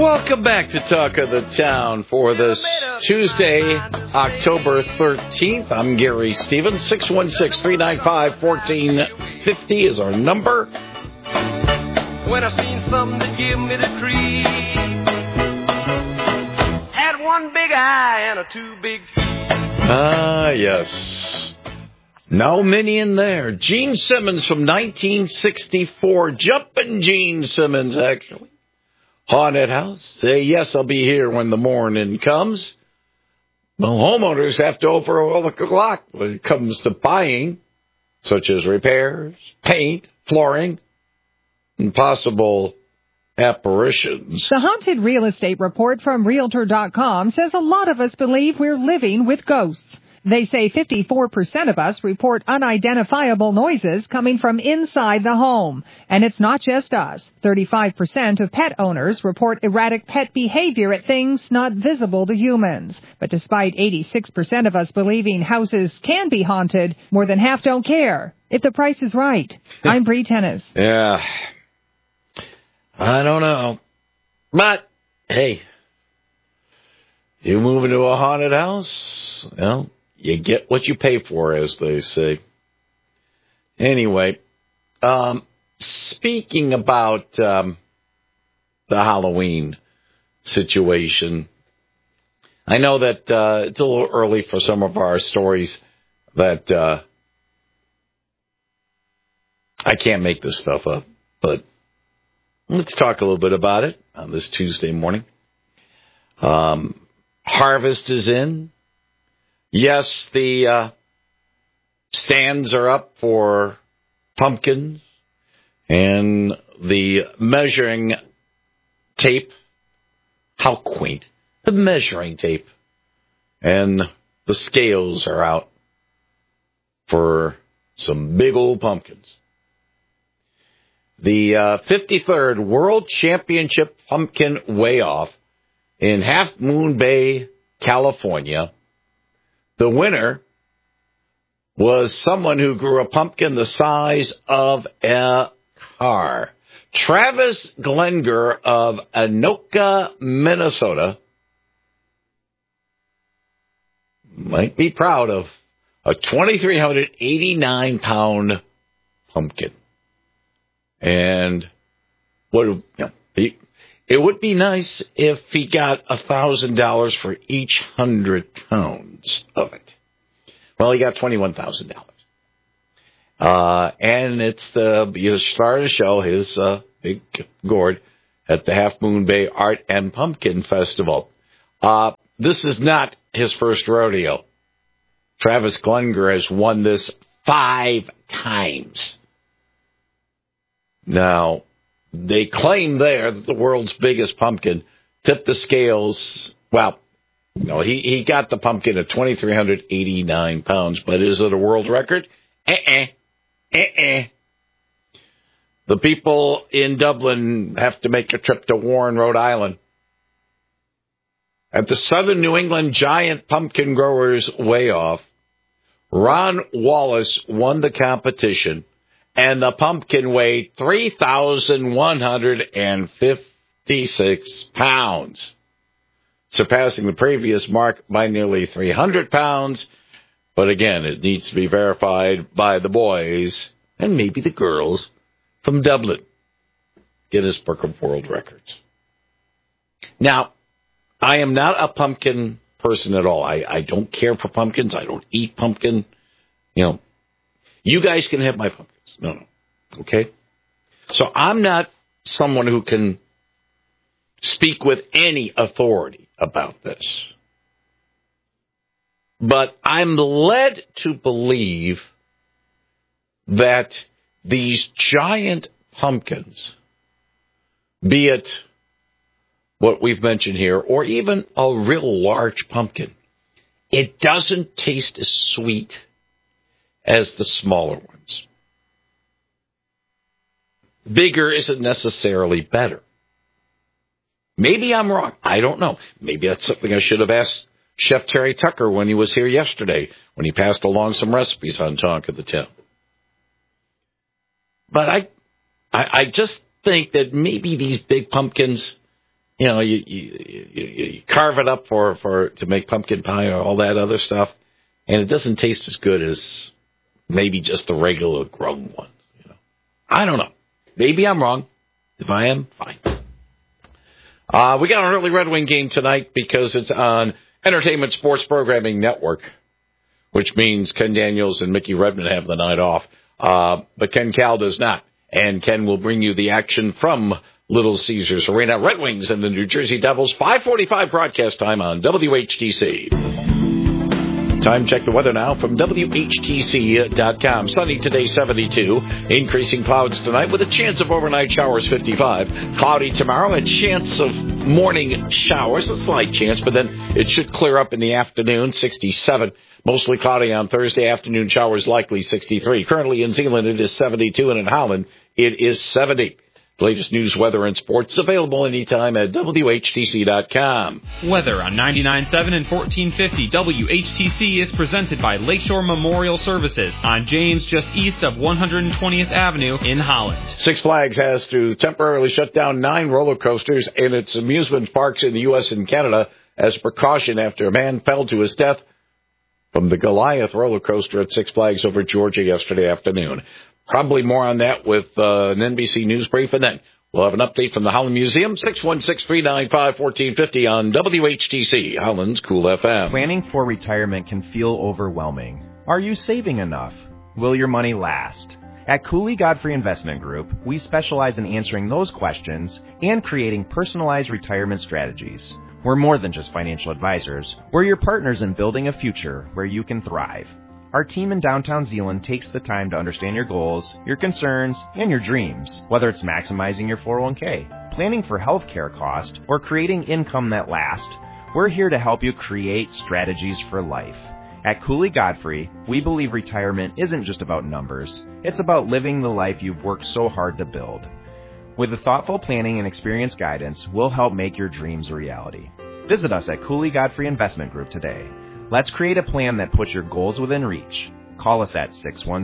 Welcome back to Talk of the Town for this Tuesday, October 13th. I'm Gary Stevens. 616-395-1450 is our number. When I seen something that give me the creep, had one big eye and a two big feet. Ah, yes. No minion there. Gene Simmons from 1964. Jumpin' Gene Simmons, actually. Haunted house. Say, yes, I'll be here when the morning comes. Well, homeowners have to overhaul the clock when it comes to buying, such as repairs, paint, flooring, and possible apparitions. The Haunted Real Estate Report from Realtor.com says a lot of us believe we're living with ghosts. They say 54% of us report unidentifiable noises coming from inside the home. And it's not just us. 35% of pet owners report erratic pet behavior at things not visible to humans. But despite 86% of us believing houses can be haunted, more than half don't care if the price is right. I'm Bree Tennis. Yeah. I don't know. But, hey, you move into a haunted house, well, you get what you pay for, as they say. Anyway, speaking about the Halloween situation, I know that it's a little early for some of our stories that I can't make this stuff up, but let's talk a little bit about it on this Tuesday morning. Harvest is in. Yes, the stands are up for pumpkins and the measuring tape. How quaint. The measuring tape. And the scales are out for some big old pumpkins. The 53rd World Championship Pumpkin Weigh-Off in Half Moon Bay, California. The winner was someone who grew a pumpkin the size of a car. Travis Glenger of Anoka, Minnesota, might be proud of a 2,389-pound pumpkin. And it would be nice if he got $1,000 for each 100 pounds of it. Well, he got $21,000. And it's you started to show his big gourd at the Half Moon Bay Art and Pumpkin Festival. This is not his first rodeo. Travis Glenger has won this 5 times. Now, they claim there that the world's biggest pumpkin tipped the scales. Well, no, he got the pumpkin at 2,389 pounds, but is it a world record? The people in Dublin have to make a trip to Warren, Rhode Island. At the Southern New England Giant Pumpkin Growers Weigh-Off, Ron Wallace won the competition, and the pumpkin weighed 3,156 pounds, surpassing the previous mark by nearly 300 pounds. But again, it needs to be verified by the boys and maybe the girls from Dublin. Guinness Book of World Records. Now, I am not a pumpkin person at all. I don't care for pumpkins. I don't eat pumpkin. You guys can have my pumpkins. No. Okay? So I'm not someone who can speak with any authority about this. But I'm led to believe that these giant pumpkins, be it what we've mentioned here, or even a real large pumpkin, it doesn't taste as sweet as the smaller ones. Bigger isn't necessarily better. Maybe I'm wrong. I don't know. Maybe that's something I should have asked Chef Terry Tucker when he was here yesterday, when he passed along some recipes on Talk of the Town. But I just think that maybe these big pumpkins, You know, you carve it up to make pumpkin pie or all that other stuff, and it doesn't taste as good as maybe just the regular grown ones. You know, I don't know. Maybe I'm wrong. If I am, fine. We got an early Red Wing game tonight because it's on Entertainment Sports Programming Network, which means Ken Daniels and Mickey Redmond have the night off, but Ken Cal does not. And Ken will bring you the action from Little Caesars Arena. Red Wings and the New Jersey Devils, 5:45 broadcast time on WHTC. Time check the weather now from WHTC.com. Sunny today, 72. Increasing clouds tonight with a chance of overnight showers, 55. Cloudy tomorrow, a chance of morning showers, a slight chance, but then it should clear up in the afternoon, 67. Mostly cloudy on Thursday, afternoon showers likely, 63. Currently in Zeeland, it is 72, and in Holland, it is 70. The latest news, weather, and sports available anytime at WHTC.com. Weather on 99.7 and 1450 WHTC is presented by Lakeshore Memorial Services on James, just east of 120th Avenue in Holland. Six Flags has to temporarily shut down 9 roller coasters in its amusement parks in the U.S. and Canada as a precaution after a man fell to his death from the Goliath roller coaster at Six Flags over Georgia yesterday afternoon. Probably more on that with an NBC News brief, and then we'll have an update from the Holland Museum, 616-395-1450 on WHTC, Holland's Cool FM. Planning for retirement can feel overwhelming. Are you saving enough? Will your money last? At Cooley Godfrey Investment Group, we specialize in answering those questions and creating personalized retirement strategies. We're more than just financial advisors. We're your partners in building a future where you can thrive. Our team in downtown Zeeland takes the time to understand your goals, your concerns, and your dreams, whether it's maximizing your 401k, planning for health care costs, or creating income that lasts. We're here to help you create strategies for life. At Cooley Godfrey, we believe retirement isn't just about numbers. It's about living the life you've worked so hard to build. With the thoughtful planning and experienced guidance, we'll help make your dreams a reality. Visit us at Cooley Godfrey Investment Group today. Let's create a plan that puts your goals within reach. Call us at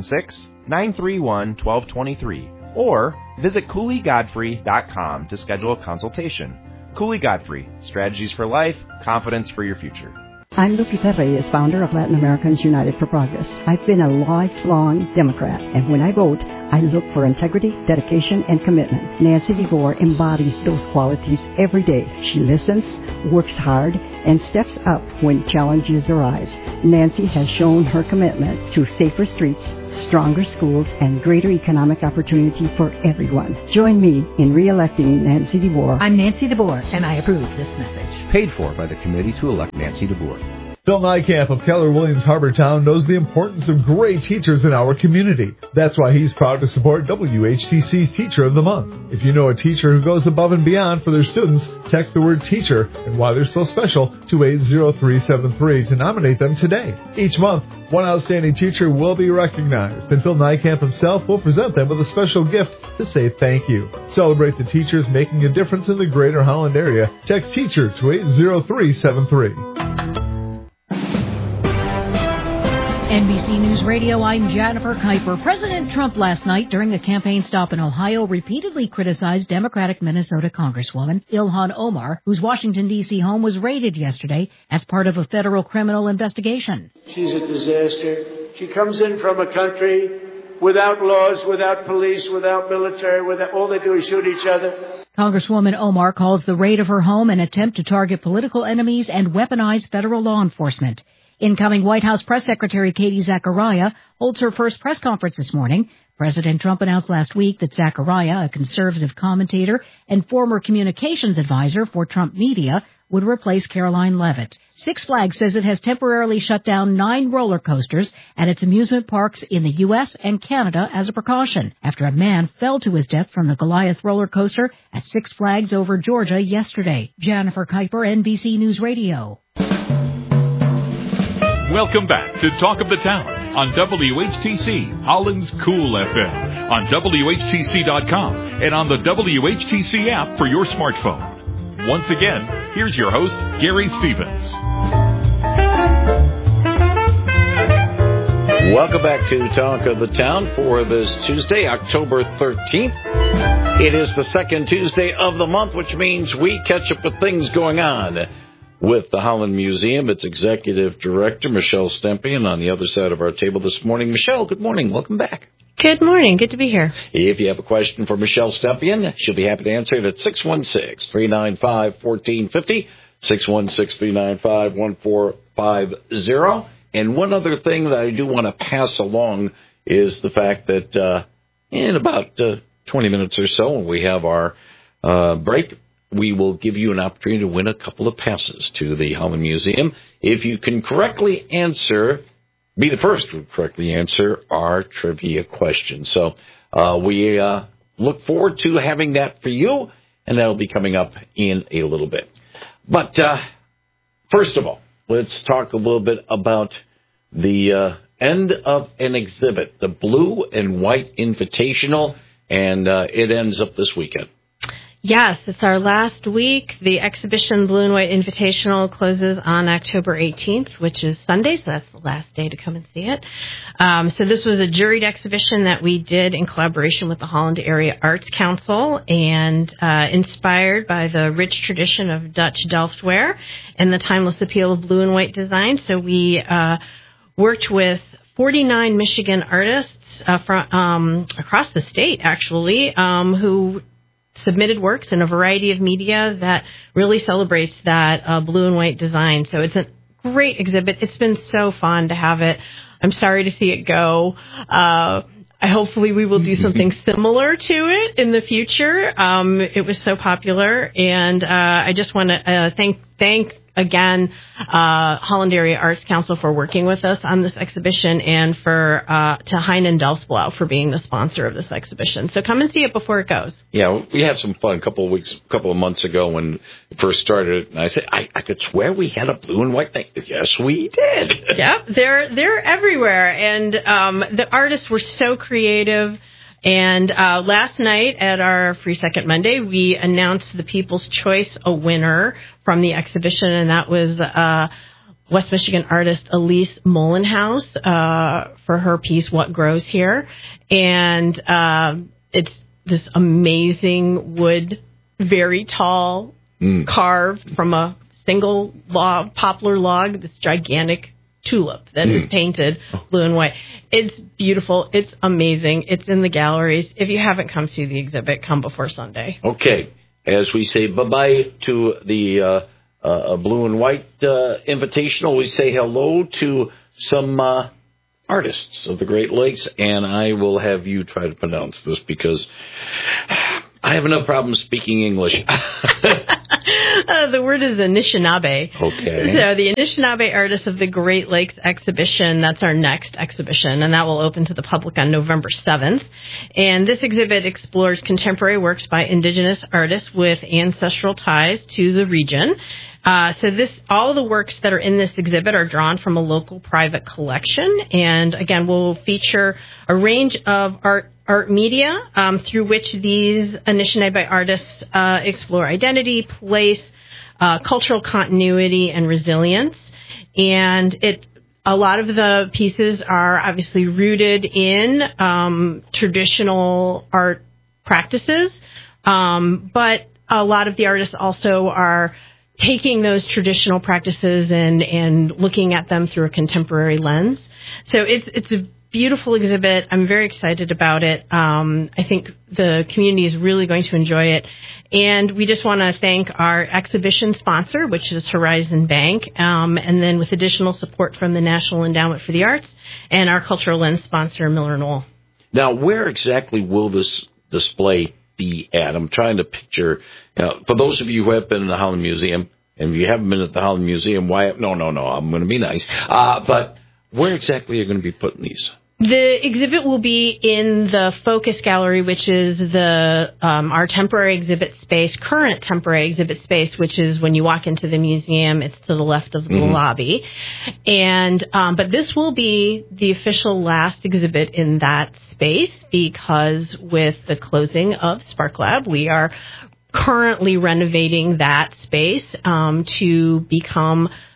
616-931-1223 or visit CooleyGodfrey.com to schedule a consultation. Cooley Godfrey, strategies for life, confidence for your future. I'm Lupita Reyes, founder of Latin Americans United for Progress. I've been a lifelong Democrat, and when I vote, I look for integrity, dedication, and commitment. Nancy DeVore embodies those qualities every day. She listens, works hard, and steps up when challenges arise. Nancy has shown her commitment to safer streets, stronger schools, and greater economic opportunity for everyone. Join me in re-electing Nancy DeVore. I'm Nancy DeVore, and I approve this message. Paid for by the committee to elect Nancy DeVore. Phil Nykamp of Keller Williams Harbortown knows the importance of great teachers in our community. That's why he's proud to support WHTC's Teacher of the Month. If you know a teacher who goes above and beyond for their students, text the word teacher and why they're so special to 80373 to nominate them today. Each month, one outstanding teacher will be recognized, and Phil Nykamp himself will present them with a special gift to say thank you. Celebrate the teachers making a difference in the greater Holland area. Text teacher to 80373. NBC News Radio, I'm Jennifer Kuiper. President Trump last night during a campaign stop in Ohio repeatedly criticized Democratic Minnesota Congresswoman Ilhan Omar, whose Washington, D.C. home was raided yesterday as part of a federal criminal investigation. She's a disaster. She comes in from a country without laws, without police, without military, all they do is shoot each other. Congresswoman Omar calls the raid of her home an attempt to target political enemies and weaponize federal law enforcement. Incoming White House Press Secretary Katie Zachariah holds her first press conference this morning. President Trump announced last week that Zachariah, a conservative commentator and former communications advisor for Trump Media, would replace Caroline Leavitt. Six Flags says it has temporarily shut down 9 roller coasters at its amusement parks in the U.S. and Canada as a precaution after a man fell to his death from the Goliath roller coaster at Six Flags over Georgia yesterday. Jennifer Kuiper, NBC News Radio. Welcome back to Talk of the Town on WHTC, Holland's Cool FM, on WHTC.com, and on the WHTC app for your smartphone. Once again, here's your host, Gary Stevens. Welcome back to Talk of the Town for this Tuesday, October 13th. It is the second Tuesday of the month, which means we catch up with things going on with the Holland Museum. Its Executive Director, Michelle Stempien, on the other side of our table this morning. Michelle, good morning. Welcome back. Good morning. Good to be here. If you have a question for Michelle Stempien, she'll be happy to answer it at 616-395-1450, 616-395-1450. And one other thing that I do want to pass along is the fact that in about 20 minutes or so, when we have our break, we will give you an opportunity to win a couple of passes to the Holland Museum. If you can correctly answer, be the first to correctly answer our trivia question. So we look forward to having that for you, and that will be coming up in a little bit. But first of all, let's talk a little bit about the end of an exhibit, the Blue and White Invitational, and it ends up this weekend. Yes, it's our last week. The exhibition Blue and White Invitational closes on October 18th, which is Sunday, so that's the last day to come and see it. So this was a juried exhibition that we did in collaboration with the Holland Area Arts Council and inspired by the rich tradition of Dutch Delftware and the timeless appeal of blue and white design. So we worked with 49 Michigan artists from across the state, actually, who submitted works in a variety of media that really celebrates that blue and white design. So it's a great exhibit. It's been so fun to have it. I'm sorry to see it go. Hopefully we will do something similar to it in the future. It was so popular, and I just want to thank again Holland Area Arts Council for working with us on this exhibition, and for to Heinen Delfsblau for being the sponsor of this exhibition. So come and see it before it goes. Yeah, we had some fun a couple of months ago when it first started, and I said I could swear we had a blue and white thing. Yes, we did. Yeah, they're everywhere, and the artists were so creative. And last night at our Free Second Monday, we announced the People's Choice a winner from the exhibition, and that was West Michigan artist Elise Molenhouse for her piece What Grows Here. And it's this amazing wood, very tall, carved from a single poplar log, this gigantic tulip that is painted blue and white. It's beautiful. It's amazing. It's in the galleries. If you haven't come see the exhibit, come before Sunday. Okay. As we say bye-bye to the Blue and White Invitational, we say hello to some artists of the Great Lakes, and I will have you try to pronounce this because I have enough problem speaking English. The word is Anishinaabe. Okay. So the Anishinaabe Artists of the Great Lakes exhibition, that's our next exhibition, and that will open to the public on November 7th. And this exhibit explores contemporary works by indigenous artists with ancestral ties to the region. All the works that are in this exhibit are drawn from a local private collection, and again, we'll feature a range of art media through which these Anishinaabe artists explore identity, place, cultural continuity, and resilience. And a lot of the pieces are obviously rooted in traditional art practices, but a lot of the artists also are taking those traditional practices and looking at them through a contemporary lens. So it's a beautiful exhibit. I'm very excited about it. I think the community is really going to enjoy it. And we just want to thank our exhibition sponsor, which is Horizon Bank, and then with additional support from the National Endowment for the Arts, and our Cultural Lens sponsor, Miller Knoll. Now, where exactly will this display be at? I'm trying to picture, for those of you who have been in the Holland Museum, and if you haven't been at the Holland Museum, why? No, I'm going to be nice. But where exactly are you going to be putting these? The exhibit will be in the Focus Gallery, which is our temporary exhibit space, current temporary exhibit space, which is when you walk into the museum, it's to the left of the lobby. And but this will be the official last exhibit in that space, because with the closing of Spark Lab, we are currently renovating that space to become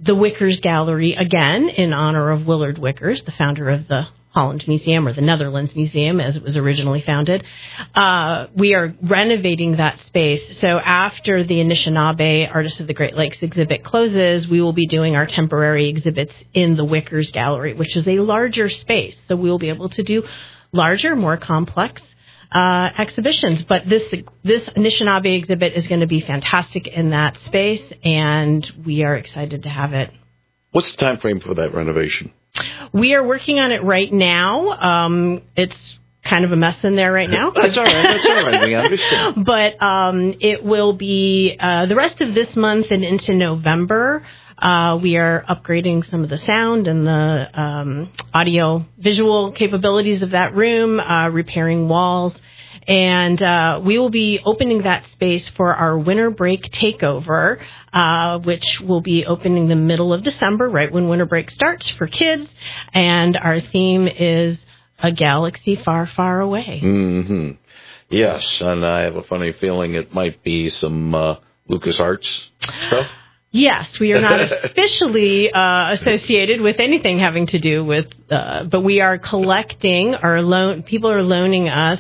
the Wickers Gallery, again, in honor of Willard Wickers, the founder of the Holland Museum, or the Netherlands Museum, as it was originally founded. We are renovating that space. So after the Anishinaabe Artists of the Great Lakes exhibit closes, we will be doing our temporary exhibits in the Wickers Gallery, which is a larger space. So we will be able to do larger, more complex exhibitions. But this Anishinaabe exhibit is going to be fantastic in that space, and we are excited to have it. What's the time frame for that renovation? We are working on it right now. It's kind of a mess in there right now. That's all right. We understand. But it will be the rest of this month and into November. We are upgrading some of the sound and the audio-visual capabilities of that room, repairing walls. And we will be opening that space for our winter break takeover, which will be opening the middle of December, right when winter break starts for kids. And our theme is a galaxy far, far away. Mm-hmm. Yes, and I have a funny feeling it might be some LucasArts stuff. Yes, we are not officially associated with anything having to do with, but we are collecting, people are loaning us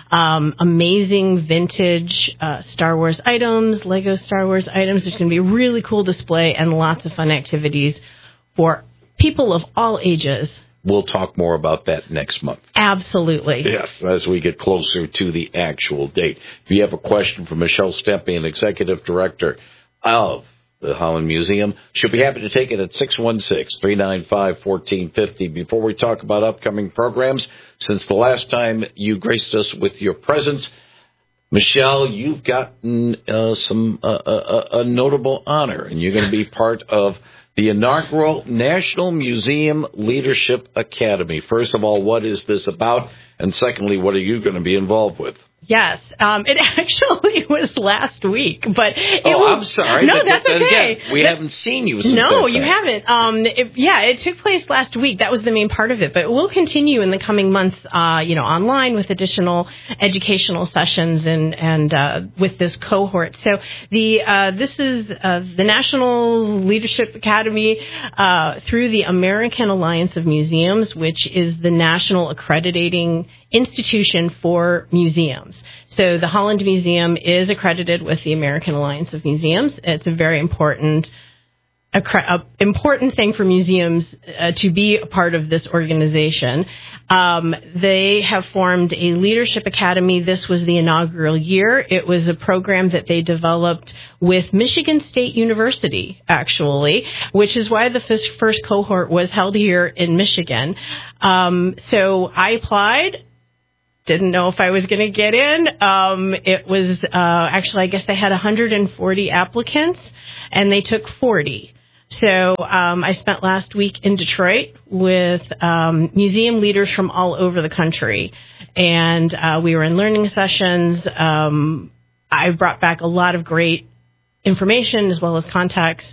amazing vintage Star Wars items, Lego Star Wars items. There's going to be a really cool display and lots of fun activities for people of all ages. We'll talk more about that next month. Absolutely. Yes, as we get closer to the actual date. If you have a question for Michelle Stempien, Executive Director of the Holland Museum, she'll be happy to take it at 616-395-1450. Before we talk about upcoming programs, since the last time you graced us with your presence, Michelle, you've gotten a notable honor, and you're going to be part of the inaugural National Museum Leadership Academy. First of all, what is this about? And secondly, what are you going to be involved with? Yes, it actually was last week, but I'm sorry. No, that's okay. Again, we haven't seen you since No, that you time. haven't. It took place last week. That was the main part of it, but we'll continue in the coming months, online with additional educational sessions and with this cohort. So this is the National Leadership Academy through the American Alliance of Museums, which is the national accrediting institution for museums. So the Holland Museum is accredited with the American Alliance of Museums. It's a very important thing for museums to be a part of this organization. They have formed a leadership academy. This was the inaugural year. It was a program that they developed with Michigan State University, actually, which is why the first cohort was held here in Michigan. So I applied. Didn't know if I was going to get in. It was actually, I guess they had 140 applicants, and they took 40. So I spent last week in Detroit with museum leaders from all over the country, and we were in learning sessions. I brought back a lot of great information as well as contacts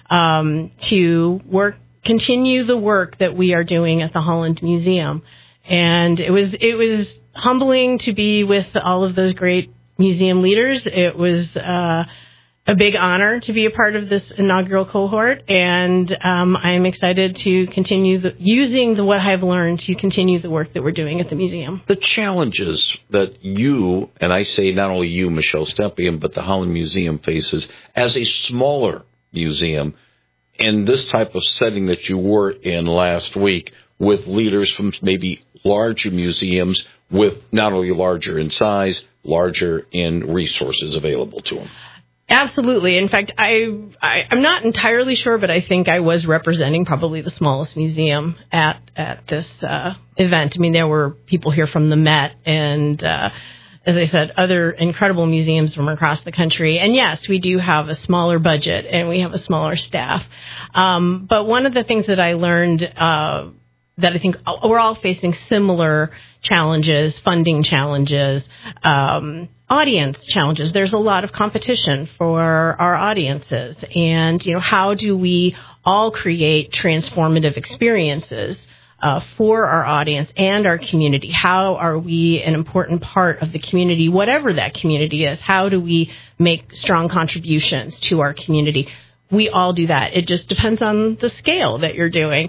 to continue the work that we are doing at the Holland Museum, and it was humbling to be with all of those great museum leaders. It was a big honor to be a part of this inaugural cohort, and I'm excited to continue using what I've learned to continue the work that we're doing at the museum. The challenges that you, and I say not only you, Michelle Stempien, but the Holland Museum faces as a smaller museum in this type of setting that you were in last week with leaders from maybe larger museums with not only larger in size, larger in resources available to them. Absolutely. In fact, I'm not entirely sure, but I think I was representing probably the smallest museum at this event. I mean, there were people here from the Met and, as I said, other incredible museums from across the country. And yes, we do have a smaller budget and we have a smaller staff. But one of the things that I learned that I think we're all facing similar challenges, funding challenges, audience challenges. There's a lot of competition for our audiences. And, how do we all create transformative experiences for our audience and our community? How are we an important part of the community, whatever that community is? How do we make strong contributions to our community? we all do that. It just depends on the scale that you're doing.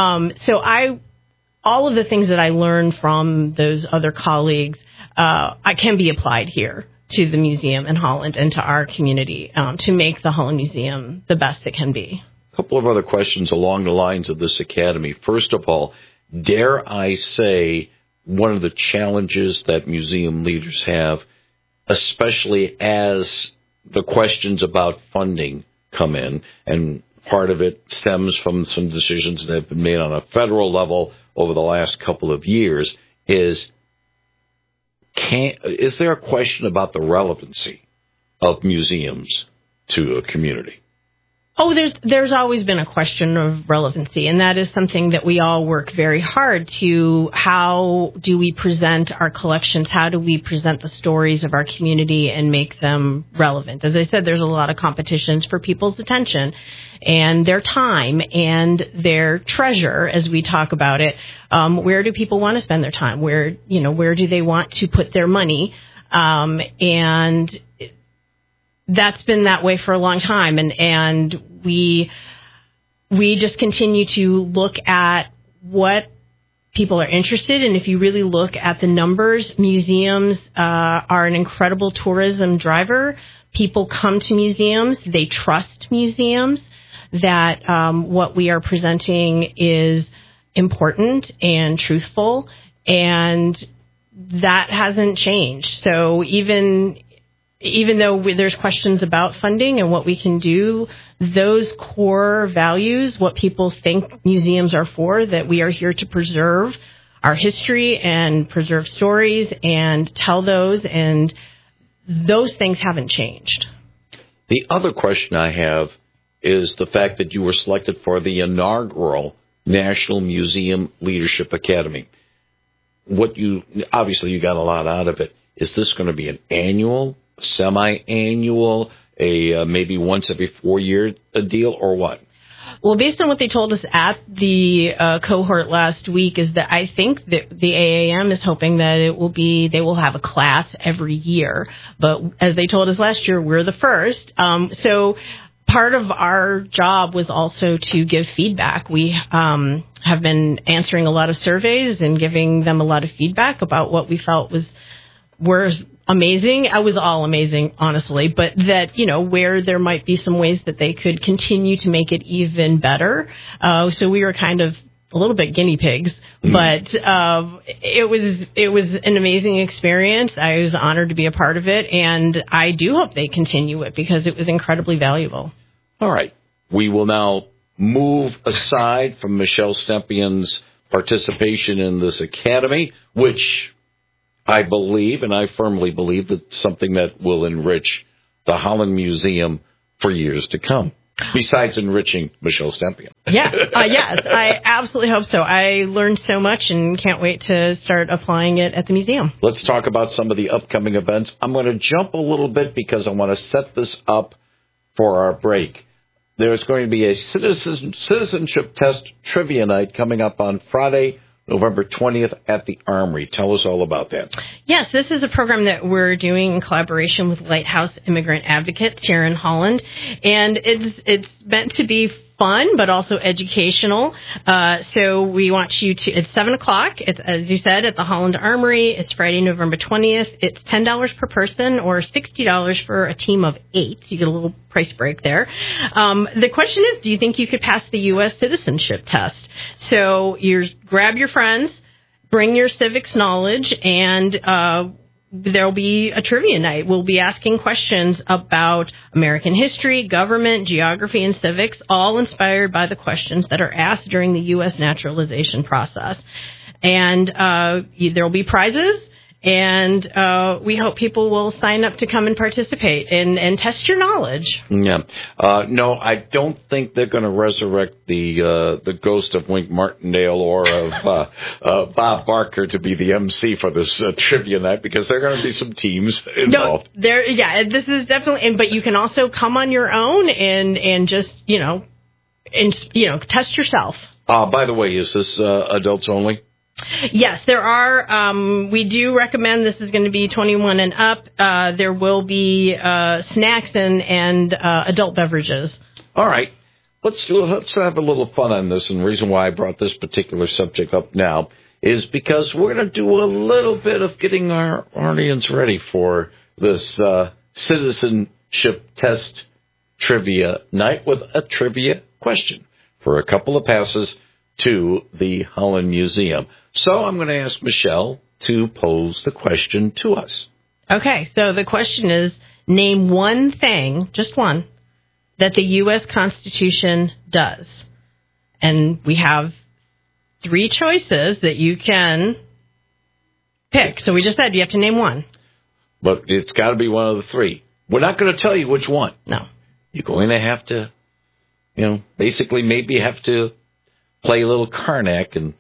All of the things that I learned from those other colleagues, I can be applied here to the museum in Holland and to our community to make the Holland Museum the best it can be. A couple of other questions along the lines of this academy. First of all, dare I say one of the challenges that museum leaders have, especially as the questions about funding come in, and part of it stems from some decisions that have been made on a federal level over the last couple of years, is there a question about the relevancy of museums to a community? Oh, there's always been a question of relevancy, and that is something that we all work very hard to. How do we present our collections? How do we present the stories of our community and make them relevant? As I said, there's a lot of competitions for people's attention and their time and their treasure, as we talk about it. Where do people want to spend their time? Where do they want to put their money? And that's been that way for a long time, and we just continue to look at what people are interested in. If you really look at the numbers, museums are an incredible tourism driver. People come to museums. They trust museums, that what we are presenting is important and truthful, and that hasn't changed. So even though there's questions about funding and what we can do, those core values, what people think museums are for, that we are here to preserve our history and preserve stories and tell those, and those things haven't changed. The other question I have is the fact that you were selected for the inaugural National Museum Leadership Academy. Obviously you got a lot out of it. Is this going to be an annual, semi-annual, maybe once every 4 year deal, or what? Well, based on what they told us at the cohort last week, is that I think that the AAM is hoping that they will have a class every year. But as they told us last year, we're the first. So part of our job was also to give feedback. We have been answering a lot of surveys and giving them a lot of feedback about what we felt were amazing. I was all amazing, honestly, but that, where there might be some ways that they could continue to make it even better. So we were kind of a little bit guinea pigs, but it was an amazing experience. I was honored to be a part of it, and I do hope they continue it because it was incredibly valuable. All right. We will now move aside from Michelle Stempion's participation in this academy, which I believe, and I firmly believe, that's something that will enrich the Holland Museum for years to come, besides enriching Michelle Stempion. Yes, I absolutely hope so. I learned so much and can't wait to start applying it at the museum. Let's talk about some of the upcoming events. I'm going to jump a little bit because I want to set this up for our break. There's going to be a citizenship test trivia night coming up on Friday, November 20th at the Armory. Tell us all about that. Yes, this is a program that we're doing in collaboration with Lighthouse Immigrant Advocates here in Holland, and it's meant to be fun, but also educational. So we want you to, it's 7 o'clock. It's, as you said, at the Holland Armory. It's Friday, November 20th. It's $10 per person or $60 for a team of 8. So you get a little price break there. The question is, do you think you could pass the U.S. citizenship test? So grab your friends, bring your civics knowledge, and there'll be a trivia night. We'll be asking questions about American history, government, geography, and civics, all inspired by the questions that are asked during the U.S. naturalization process. And there'll be prizes, and we hope people will sign up to come and participate and test your knowledge. Yeah. No, I don't think they're going to resurrect the ghost of Wink Martindale or of Bob Barker to be the MC for this trivia night, because there are going to be some teams involved. No, this is definitely, but you can also come on your own and just, test yourself. By the way, is this adults only? Yes, there are. We do recommend this is going to be 21 and up. There will be snacks and adult beverages. All right. Let's have a little fun on this. And the reason why I brought this particular subject up now is because we're going to do a little bit of getting our audience ready for this citizenship test trivia night with a trivia question for a couple of passes to the Holland Museum. So I'm going to ask Michelle to pose the question to us. Okay, so the question is, name one thing, just one, that the U.S. Constitution does. And we have 3 choices that you can pick. So we just said you have to name one. But it's got to be one of the 3. We're not going to tell you which one. No. You're going to have to, basically maybe have to play a little Karnak and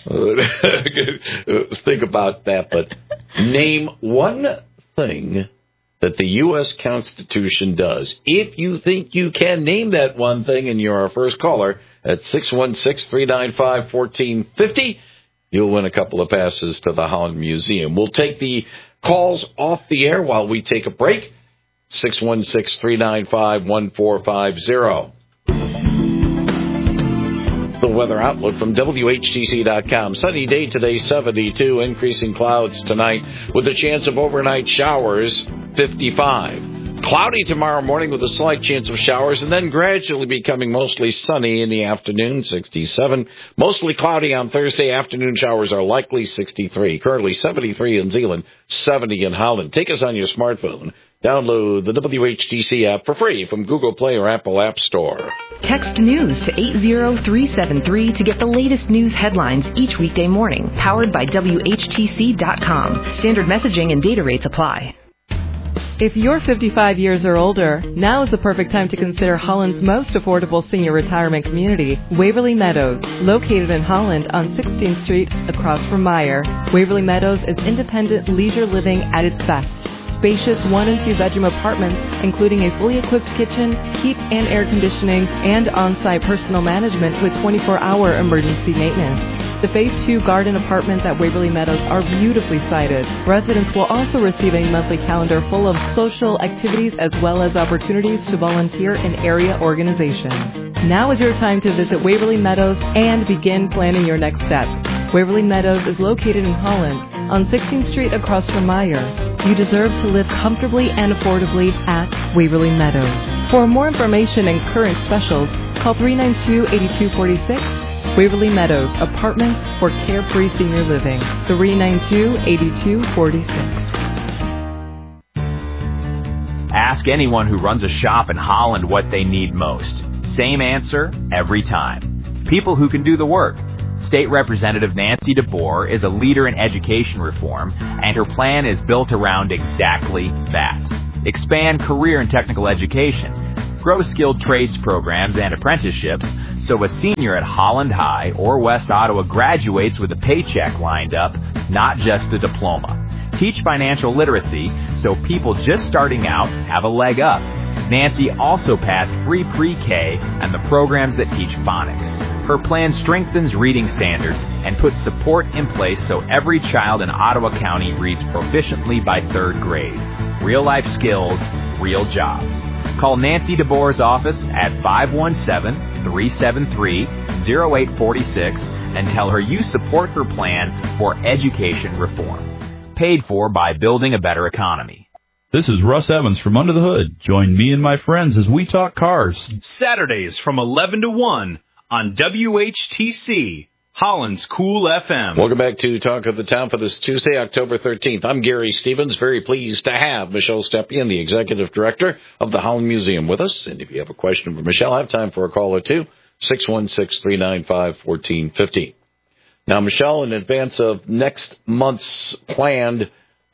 think about that. But name one thing that the U.S. Constitution does. If you think you can name that one thing and you're our first caller at 616-395-1450, you'll win a couple of passes to the Holland Museum. We'll take the calls off the air while we take a break. 616-395-1450. The weather outlook from WHTC.com. Sunny day today, 72. Increasing clouds tonight with a chance of overnight showers, 55. Cloudy tomorrow morning with a slight chance of showers and then gradually becoming mostly sunny in the afternoon, 67. Mostly cloudy on Thursday. Afternoon showers are likely, 63. Currently 73 in Zeeland, 70 in Holland. Take us on your smartphone. Download the WHTC app for free from Google Play or Apple App Store. Text news to 80373 to get the latest news headlines each weekday morning. Powered by WHTC.com. Standard messaging and data rates apply. If you're 55 years or older, now is the perfect time to consider Holland's most affordable senior retirement community, Waverly Meadows, located in Holland on 16th Street across from Meyer. Waverly Meadows is independent leisure living at its best. Spacious 1- and 2-bedroom apartments, including a fully equipped kitchen, heat and air conditioning, and on-site personal management with 24-hour emergency maintenance. The Phase 2 garden apartments at Waverly Meadows are beautifully sited. Residents will also receive a monthly calendar full of social activities as well as opportunities to volunteer in area organizations. Now is your time to visit Waverly Meadows and begin planning your next step. Waverly Meadows is located in Holland on 16th Street across from Meyer. You deserve to live comfortably and affordably at Waverly Meadows. For more information and current specials, call 392-8246. Waverly Meadows, apartments for carefree senior living. 392-8246. Ask anyone who runs a shop in Holland what they need most. Same answer every time. People who can do the work. State Representative Nancy DeBoer is a leader in education reform, and her plan is built around exactly that. Expand career and technical education. Grow skilled trades programs and apprenticeships so a senior at Holland High or West Ottawa graduates with a paycheck lined up, not just a diploma. Teach financial literacy so people just starting out have a leg up. Nancy also passed free pre-K and the programs that teach phonics. Her plan strengthens reading standards and puts support in place so every child in Ottawa County reads proficiently by 3rd grade. Real-life skills, real jobs. Call Nancy DeBoer's office at 517-373-0846 and tell her you support her plan for education reform. Paid for by Building a Better Economy. This is Russ Evans from Under the Hood. Join me and my friends as we talk cars. Saturdays from 11 to 1 on WHTC, Holland's Cool FM. Welcome back to Talk of the Town for this Tuesday, October 13th. I'm Gary Stevens. Very pleased to have Michelle Stepien, the Executive Director of the Holland Museum, with us. And if you have a question for Michelle, I have time for a call or two, 616-395-1450. Now, Michelle, in advance of next month's planned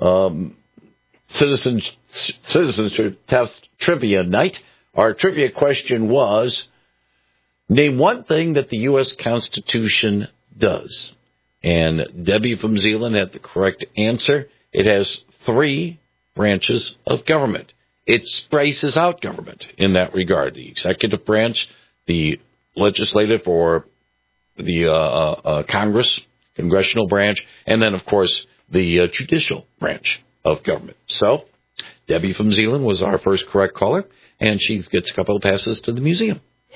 citizenship test trivia night, our trivia question was, name one thing that the U.S. Constitution does. And Debbie from Zeeland had the correct answer. It has 3 branches of government. It spaces out government in that regard. The executive branch, the legislative or the Congress, congressional branch, and then, of course, the judicial branch of government. So, Debbie from Zeeland was our first correct caller, and she gets a couple of passes to the museum.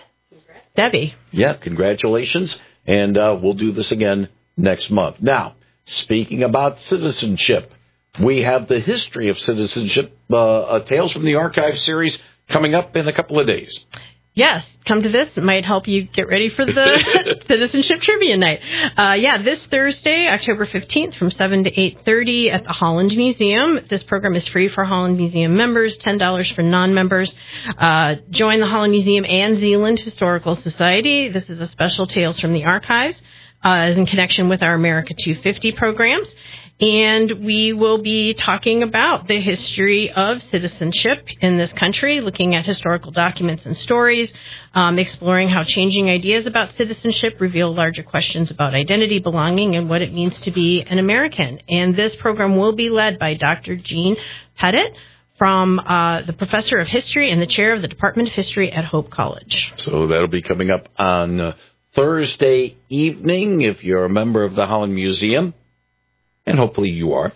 Debbie. Yeah, congratulations. And we'll do this again next month. Now, speaking about citizenship, we have the history of citizenship, Tales from the Archive series coming up in a couple of days. Yes, come to this. It might help you get ready for the Citizenship Trivia Night. This Thursday, October 15th from 7 to 8:30 at the Holland Museum. This program is free for Holland Museum members, $10 for non-members. Join the Holland Museum and Zeeland Historical Society. This is a special Tales from the Archives in connection with our America 250 programs. And we will be talking about the history of citizenship in this country, looking at historical documents and stories, exploring how changing ideas about citizenship reveal larger questions about identity, belonging, and what it means to be an American. And this program will be led by Dr. Jean Pettit, from the professor of history and the chair of the Department of History at Hope College. So that'll be coming up on Thursday evening if you're a member of the Holland Museum. And hopefully you are.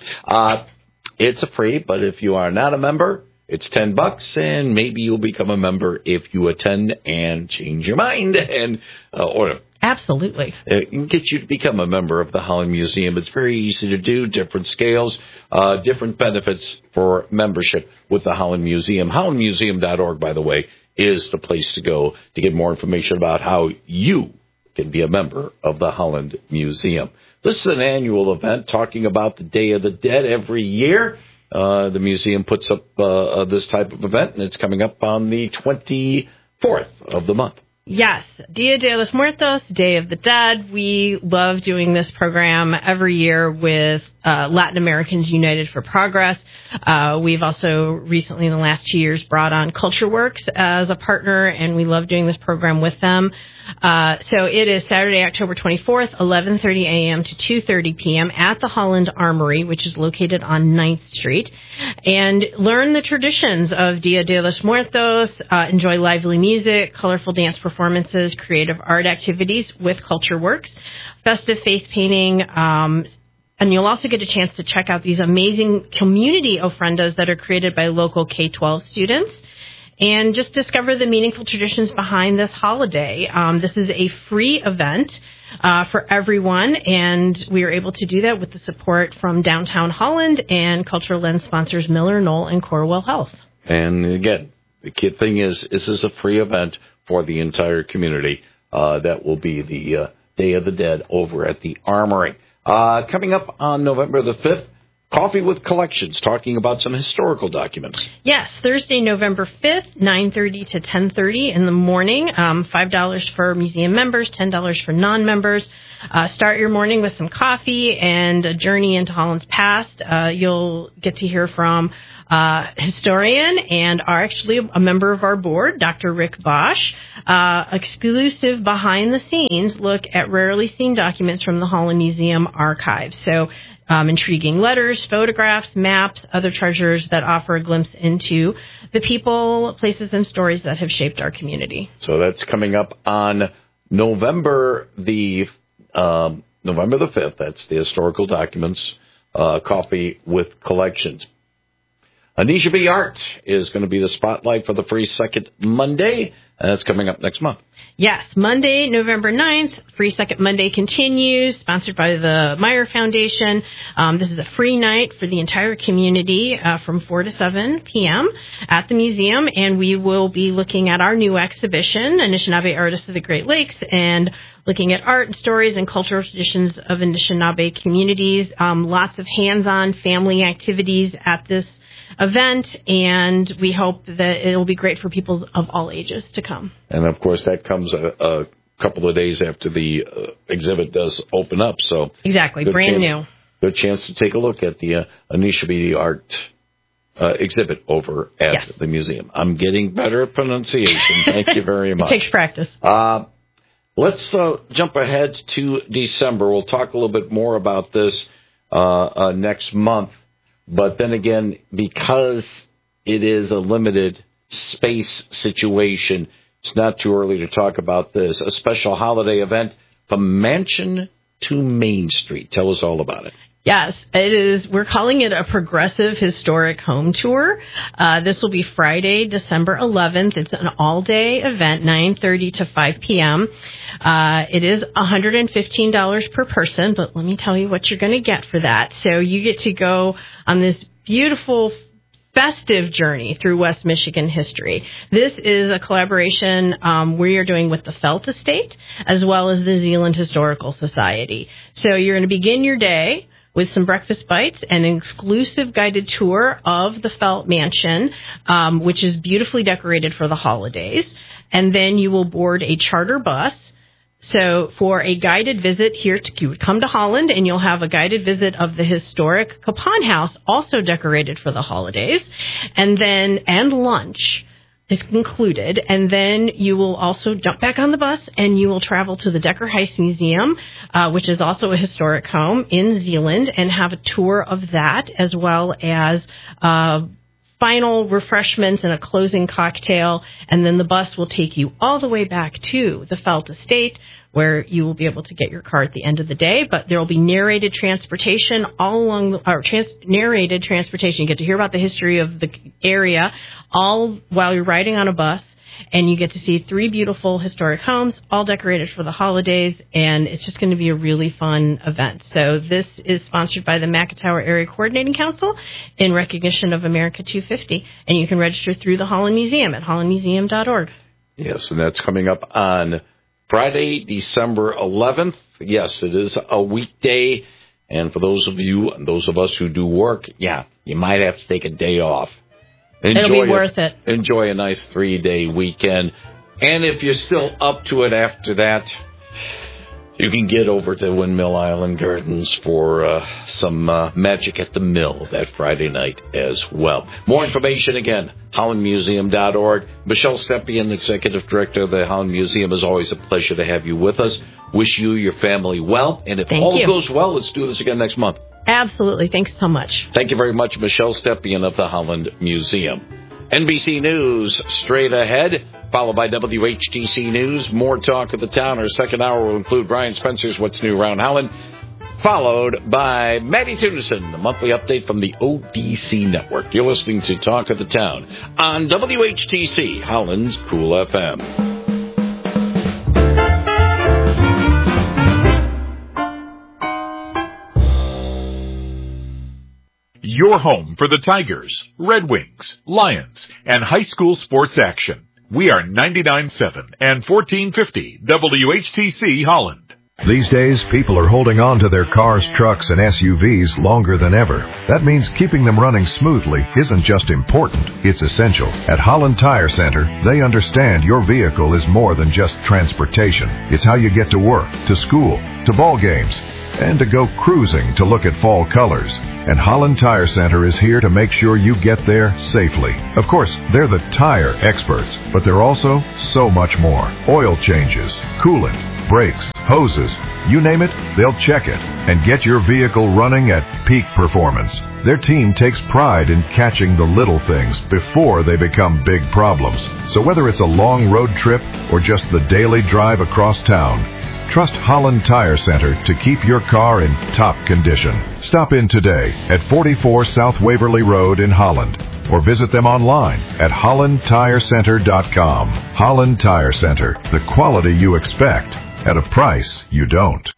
It's a free, but if you are not a member, it's $10, and maybe you'll become a member if you attend and change your mind and or absolutely get you to become a member of the Holland Museum. It's very easy to do. Different scales, different benefits for membership with the Holland Museum. HollandMuseum.org, by the way, is the place to go to get more information about how you can be a member of the Holland Museum. This is an annual event talking about the Day of the Dead every year. The museum puts up this type of event, and it's coming up on the 24th of the month. Yes, Dia de los Muertos, Day of the Dead. We love doing this program every year with Latin Americans United for Progress. We've also recently, in the last 2 years, brought on CultureWorks as a partner, and we love doing this program with them. So it is Saturday, October 24th, 11:30 a.m. to 2:30 p.m. at the Holland Armory, which is located on 9th Street. And learn the traditions of Dia de los Muertos, enjoy lively music, colorful dance performances, creative art activities with CultureWorks, festive face painting, and you'll also get a chance to check out these amazing community ofrendas that are created by local K-12 students. And just discover the meaningful traditions behind this holiday. This is a free event for everyone, and we are able to do that with the support from Downtown Holland and Cultural Lens sponsors Miller, Knoll, and Corewell Health. And again, the key thing is this is a free event for the entire community. That will be the Day of the Dead over at the Armory. Coming up on November the 5th, Coffee with Collections, talking about some historical documents. Yes, Thursday, November 5th, 9:30 to 10:30 in the morning. $5 for museum members, $10 for non-members. Start your morning with some coffee and a journey into Holland's past. You'll get to hear from historian and actually a member of our board, Dr. Rick Bosch. Exclusive behind-the-scenes look at rarely seen documents from the Holland Museum archives. So intriguing letters, photographs, maps, other treasures that offer a glimpse into the people, places, and stories that have shaped our community. So that's coming up on November the 5th. That's the historical documents, Coffee with Collections. Anisha B. Art is going to be the spotlight for the free second Monday, and that's coming up next month. Yes, Monday, November 9th, Free Second Monday continues, sponsored by the Meyer Foundation. This is a free night for the entire community from 4 to 7 p.m. at the museum, and we will be looking at our new exhibition, Anishinaabe Artists of the Great Lakes, and looking at art and stories and cultural traditions of Anishinaabe communities. Lots of hands-on family activities at this event, and we hope that it will be great for people of all ages to come. And, of course, that comes a couple of days after the exhibit does open up. So exactly, brand new. Good chance to take a look at the Anishinaabe art exhibit over at the museum. I'm getting better at pronunciation. Thank you very much. It takes practice. Let's jump ahead to December. We'll talk a little bit more about this next month. But then again, because it is a limited space situation, it's not too early to talk about this. A special holiday event from Mansion to Main Street. Tell us all about it. Yes, it is. We're calling it a progressive historic home tour. This will be Friday, December 11th. It's an all-day event, 9:30 to 5 p.m. It is $115 per person, but let me tell you what you're going to get for that. So you get to go on this beautiful festive journey through West Michigan history. This is a collaboration we are doing with the Felt Estate as well as the Zeeland Historical Society. So you're going to begin your day with some breakfast bites and an exclusive guided tour of the Felt Mansion, which is beautifully decorated for the holidays. And then you will board a charter bus. So for a guided visit here, you would come to Holland and you'll have a guided visit of the historic Capon House, also decorated for the holidays, and lunch is included. And then you will also jump back on the bus and you will travel to the Decker Heist Museum, which is also a historic home in Zeeland, and have a tour of that, as well as final refreshments and a closing cocktail. And then the bus will take you all the way back to the Felt Estate, where you will be able to get your car at the end of the day. But there will be narrated transportation all along, narrated transportation. You get to hear about the history of the area all while you're riding on a bus. And you get to see 3 beautiful historic homes, all decorated for the holidays, and it's just going to be a really fun event. So this is sponsored by the Macatawa Area Coordinating Council in recognition of America 250, and you can register through the Holland Museum at hollandmuseum.org. Yes, and that's coming up on Friday, December 11th. Yes, it is a weekday, and for those of you and those of us who do work, you might have to take a day off. It'll be worth it. Enjoy a nice 3-day weekend. And if you're still up to it after that, you can get over to Windmill Island Gardens for some magic at the mill that Friday night as well. More information, again, hollandmuseum.org. Michelle Stepien, Executive Director of the Holland Museum, is always a pleasure to have you with us. Wish you, your family well. And if all goes well, let's do this again next month. Absolutely. Thanks so much. Thank you very much, Michelle Stepien of the Holland Museum. NBC News straight ahead, followed by WHTC News. More talk of the town. Our second hour will include Brian Spencer's What's New Around Holland, followed by Maddie Tunison, the monthly update from the ODC Network. You're listening to Talk of the Town on WHTC, Holland's Cool FM. Your home for the Tigers, Red Wings, Lions, and high school sports action. We are 99.7 and 1450 WHTC Holland. These days, people are holding on to their cars, trucks, and SUVs longer than ever. That means keeping them running smoothly isn't just important, it's essential. At Holland Tire Center, they understand your vehicle is more than just transportation. It's how you get to work, to school, to ball games, and to go cruising to look at fall colors. And Holland Tire Center is here to make sure you get there safely. Of course, they're the tire experts, but they're also so much more. Oil changes, coolant, brakes, hoses, you name it, they'll check it and get your vehicle running at peak performance. Their team takes pride in catching the little things before they become big problems. So whether it's a long road trip or just the daily drive across town, trust Holland Tire Center to keep your car in top condition. Stop in today at 44 South Waverly Road in Holland, or visit them online at hollandtirecenter.com. Holland Tire Center, the quality you expect at a price you don't.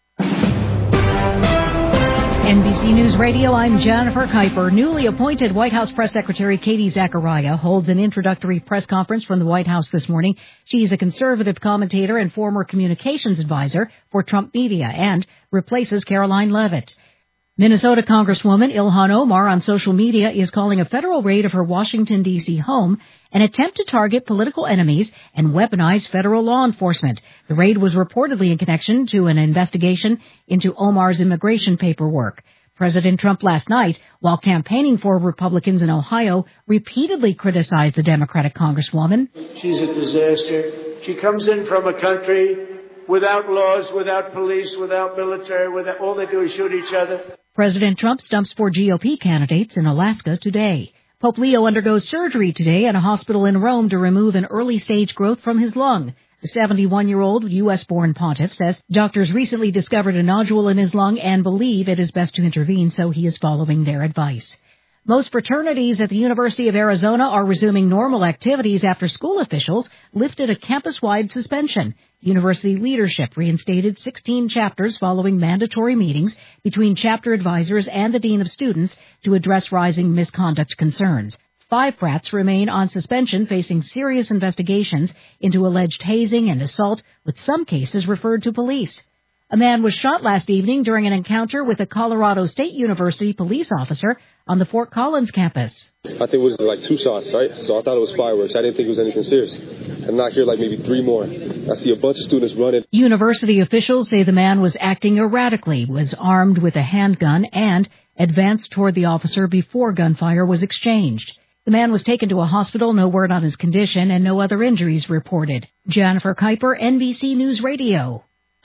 NBC News Radio, I'm Jennifer Kuiper. Newly appointed White House Press Secretary Katie Zachariah holds an introductory press conference from the White House this morning. She's a conservative commentator and former communications advisor for Trump Media and replaces Caroline Leavitt. Minnesota Congresswoman Ilhan Omar on social media is calling a federal raid of her Washington, D.C. home an attempt to target political enemies and weaponize federal law enforcement. The raid was reportedly in connection to an investigation into Omar's immigration paperwork. President Trump last night, while campaigning for Republicans in Ohio, repeatedly criticized the Democratic Congresswoman. She's a disaster. She comes in from a country without laws, without police, without military, all they do is shoot each other. President Trump stumps for GOP candidates in Alaska today. Pope Leo undergoes surgery today at a hospital in Rome to remove an early-stage growth from his lung. The 71-year-old U.S.-born pontiff says doctors recently discovered a nodule in his lung and believe it is best to intervene, so he is following their advice. Most fraternities at the University of Arizona are resuming normal activities after school officials lifted a campus-wide suspension. University leadership reinstated 16 chapters following mandatory meetings between chapter advisors and the dean of students to address rising misconduct concerns. 5 frats remain on suspension, facing serious investigations into alleged hazing and assault, with some cases referred to police. A man was shot last evening during an encounter with a Colorado State University police officer on the Fort Collins campus. I think it was like 2 shots, right? So I thought it was fireworks. I didn't think it was anything serious. And I hear like maybe 3 more. I see a bunch of students running. University officials say the man was acting erratically, was armed with a handgun, and advanced toward the officer before gunfire was exchanged. The man was taken to a hospital, no word on his condition, and no other injuries reported. Jennifer Kuiper, NBC News Radio.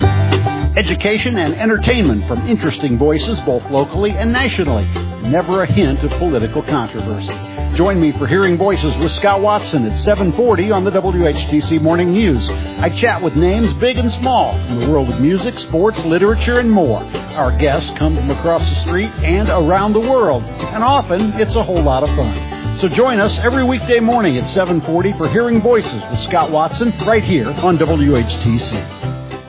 Education and entertainment from interesting voices both locally and nationally. Never a hint of political controversy. Join me for Hearing Voices with Scott Watson at 7:40 on the WHTC Morning News. I chat with names big and small in the world of music, sports, literature, and more. Our guests come from across the street and around the world, and often it's a whole lot of fun. So join us every weekday morning at 7:40 for Hearing Voices with Scott Watson right here on WHTC.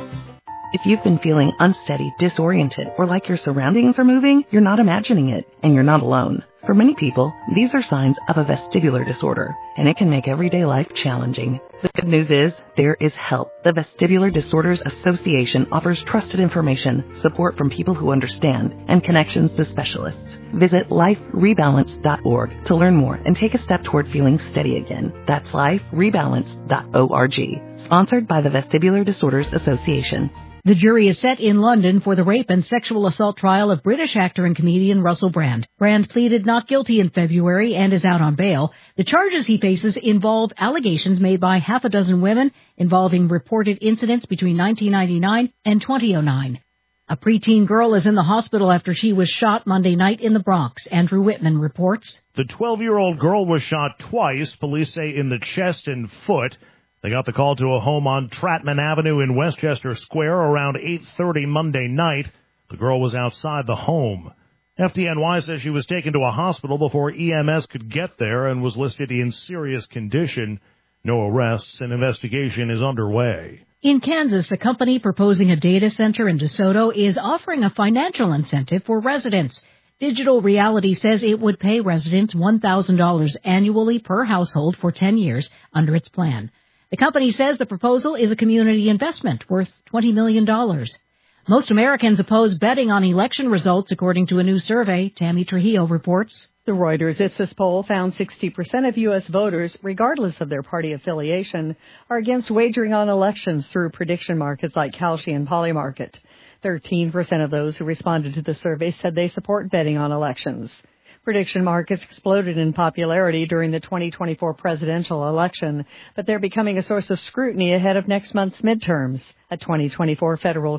If you've been feeling unsteady, disoriented, or like your surroundings are moving, you're not imagining it, and you're not alone. For many people, these are signs of a vestibular disorder, and it can make everyday life challenging. The good news is, there is help. The Vestibular Disorders Association offers trusted information, support from people who understand, and connections to specialists. Visit liferebalance.org to learn more and take a step toward feeling steady again. That's liferebalance.org. Sponsored by the Vestibular Disorders Association. The jury is set in London for the rape and sexual assault trial of British actor and comedian Russell Brand. Brand pleaded not guilty in February and is out on bail. The charges he faces involve allegations made by half a dozen women involving reported incidents between 1999 and 2009. A preteen girl is in the hospital after she was shot Monday night in the Bronx. Andrew Whitman reports. The 12-year-old girl was shot twice, police say in the chest and foot. They got the call to a home on Tratman Avenue in Westchester Square around 8:30 Monday night. The girl was outside the home. FDNY says she was taken to a hospital before EMS could get there and was listed in serious condition. No arrests. An investigation is underway. In Kansas, a company proposing a data center in DeSoto is offering a financial incentive for residents. Digital Reality says it would pay residents $1,000 annually per household for 10 years under its plan. The company says the proposal is a community investment worth $20 million. Most Americans oppose betting on election results, according to a new survey. Tammy Trujillo reports. The Reuters Ipsos poll found 60% of U.S. voters, regardless of their party affiliation, are against wagering on elections through prediction markets like Kalshi and Polymarket. 13% of those who responded to the survey said they support betting on elections. Prediction markets exploded in popularity during the 2024 presidential election, but they're becoming a source of scrutiny ahead of next month's midterms. A 2024 federal